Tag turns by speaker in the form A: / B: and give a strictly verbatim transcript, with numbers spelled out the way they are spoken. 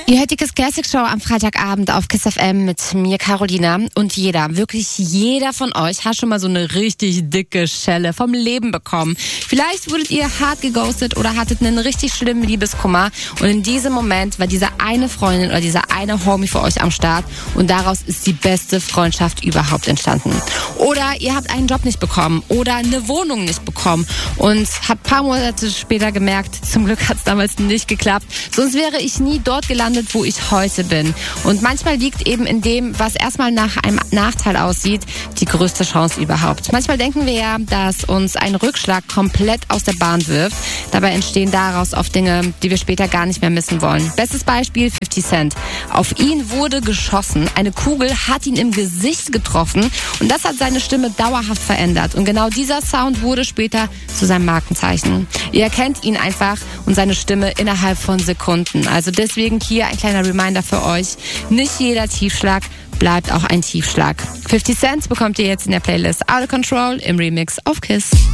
A: Ihr hört die Kiss Classic Show am Freitagabend auf Kiss F M mit mir, Carolina. Und jeder, wirklich jeder von euch hat schon mal so eine richtig dicke Schelle vom Leben bekommen. Vielleicht wurdet ihr hart geghostet oder hattet einen richtig schlimmen Liebeskummer. Und in diesem Moment war diese eine Freundin oder dieser eine Homie für euch am Start. Und daraus ist die beste Freundschaft überhaupt entstanden. Oder ihr habt einen Job nicht bekommen oder eine Wohnung nicht bekommen. Und habt ein paar Monate später gemerkt, zum Glück hat es damals nicht geklappt. Sonst wäre ich nie dort gelandet, wo ich heute bin. Und manchmal liegt eben in dem, was erstmal nach einem Nachteil aussieht, die größte Chance überhaupt. Manchmal denken wir ja, dass uns ein Rückschlag komplett aus der Bahn wirft. Dabei entstehen daraus oft Dinge, die wir später gar nicht mehr missen wollen. Bestes Beispiel fifty Cent. Auf ihn wurde geschossen. Eine Kugel hat ihn im Gesicht getroffen und das hat seine Stimme dauerhaft verändert. Und genau dieser Sound wurde später zu seinem Markenzeichen. Ihr erkennt ihn einfach und seine Stimme innerhalb von Sekunden. Also deswegen hier ein kleiner Reminder für euch. Nicht jeder Tiefschlag bleibt auch ein Tiefschlag. fifty Cent bekommt ihr jetzt in der Playlist Out of Control im Remix auf Kiss.